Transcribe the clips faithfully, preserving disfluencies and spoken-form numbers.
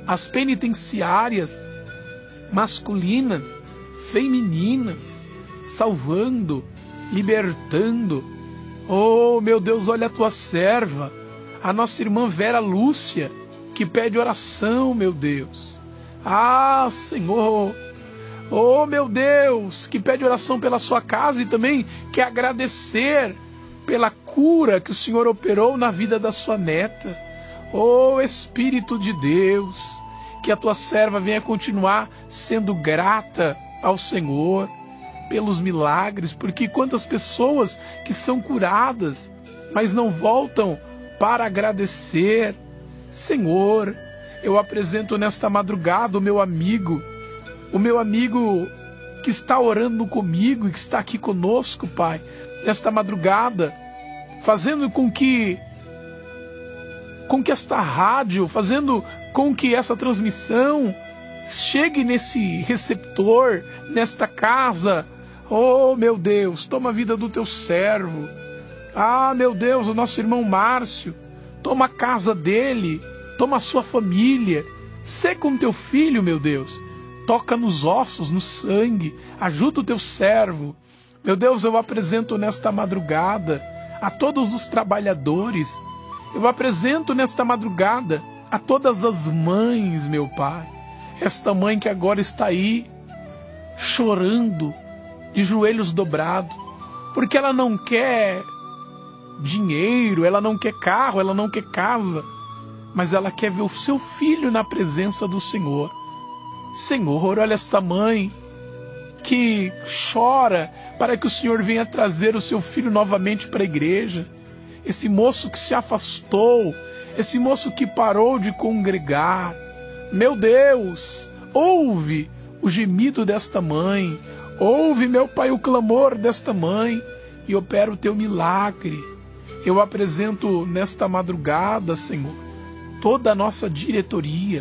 as penitenciárias masculinas, femininas, salvando, libertando. Oh, meu Deus, olha a tua serva, a nossa irmã Vera Lúcia, que pede oração, meu Deus. Ah, Senhor, oh, meu Deus, que pede oração pela sua casa e também quer agradecer pela cura que o Senhor operou na vida da sua neta. Oh, Espírito de Deus, que a tua serva venha continuar sendo grata ao Senhor pelos milagres, porque quantas pessoas que são curadas, mas não voltam para agradecer. Senhor, eu apresento nesta madrugada o meu amigo, o meu amigo que está orando comigo e que está aqui conosco, Pai, nesta madrugada, fazendo com que com que esta rádio, fazendo com que essa transmissão chegue nesse receptor, nesta casa. Oh, meu Deus, toma a vida do teu servo. Ah, meu Deus, o nosso irmão Márcio, toma a casa dele, toma a sua família. Sê com teu filho, meu Deus. Toca nos ossos, no sangue, ajuda o teu servo. Meu Deus, eu apresento nesta madrugada a todos os trabalhadores. Eu apresento nesta madrugada a todas as mães, meu Pai. Esta mãe que agora está aí, chorando, de joelhos dobrados, porque ela não quer dinheiro, ela não quer carro, ela não quer casa, mas ela quer ver o seu filho na presença do Senhor. Senhor, olha esta mãe que chora para que o Senhor venha trazer o seu filho novamente para a igreja. Esse moço que se afastou, esse moço que parou de congregar. Meu Deus, ouve o gemido desta mãe, ouve, meu Pai, o clamor desta mãe e opera o teu milagre. Eu apresento nesta madrugada, Senhor, toda a nossa diretoria,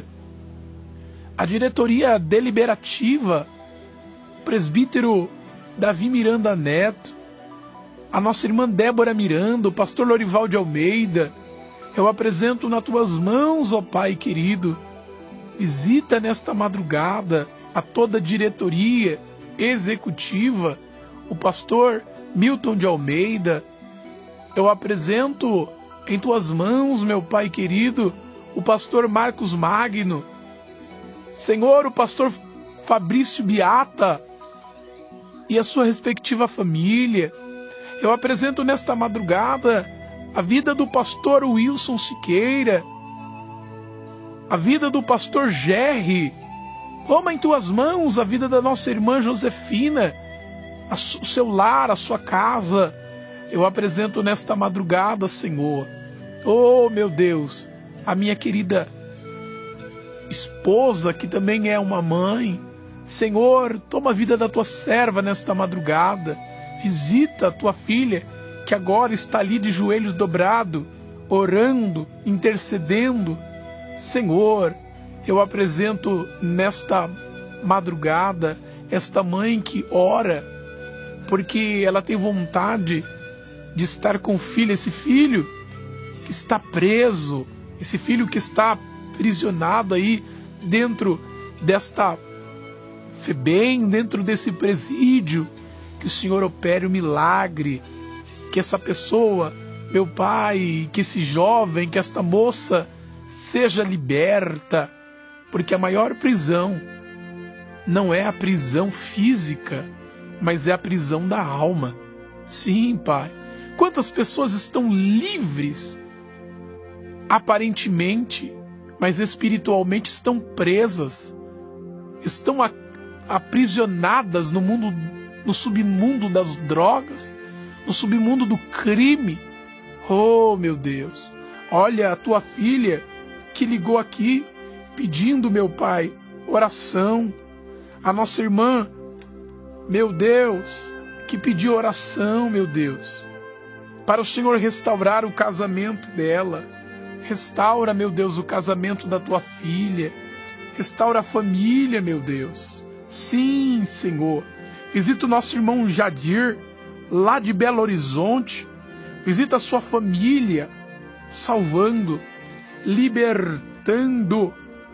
a diretoria deliberativa, presbítero Davi Miranda Neto, a nossa irmã Débora Miranda, o pastor Lorival de Almeida. Eu apresento nas tuas mãos, ó Pai querido. Visita nesta madrugada a toda a diretoria executiva, o pastor Milton de Almeida. Eu apresento em tuas mãos, meu Pai querido, o pastor Marcos Magno. Senhor, o pastor Fabrício Beata e a sua respectiva família. Eu apresento nesta madrugada a vida do pastor Wilson Siqueira, a vida do pastor Gerry. Toma em tuas mãos a vida da nossa irmã Josefina, a o seu lar, a sua casa. Eu apresento nesta madrugada, Senhor, oh meu Deus, a minha querida esposa, que também é uma mãe. Senhor, toma a vida da tua serva nesta madrugada. Visita a tua filha, que agora está ali de joelhos dobrados, orando, intercedendo. Senhor, eu apresento nesta madrugada esta mãe que ora, porque ela tem vontade de estar com o filho, esse filho que está preso, esse filho que está aprisionado aí dentro desta FEBEM, dentro desse presídio. Que o Senhor opere o milagre, que essa pessoa, meu Pai, que esse jovem, que esta moça seja liberta, porque a maior prisão não é a prisão física, mas é a prisão da alma. Sim, Pai. Quantas pessoas estão livres, aparentemente, mas espiritualmente estão presas, estão aprisionadas no mundo, no submundo das drogas, no submundo do crime. Oh, meu Deus, olha a tua filha que ligou aqui pedindo, meu Pai, oração. A nossa irmã, meu Deus, que pediu oração, meu Deus, para o Senhor restaurar o casamento dela. Restaura, meu Deus, o casamento da tua filha. Restaura a família, meu Deus. Sim, Senhor. Visita o nosso irmão Jadir, lá de Belo Horizonte. Visita a sua família, salvando, libertando.